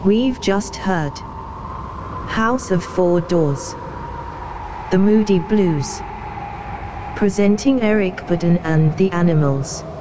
We've just heard House of Four Doors, The Moody Blues, presenting Eric Burdon and the Animals.